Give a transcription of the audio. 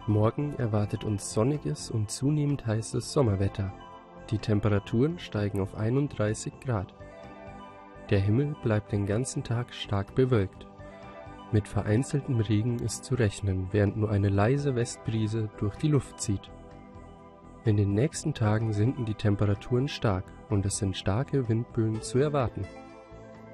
Morgen erwartet uns sonniges und zunehmend heißes Sommerwetter. Die Temperaturen steigen auf 31 Grad. Der Himmel bleibt den ganzen Tag stark bewölkt. Mit vereinzeltem Regen ist zu rechnen, während nur eine leise Westbrise durch die Luft zieht. In den nächsten Tagen sinken die Temperaturen stark und es sind starke Windböen zu erwarten.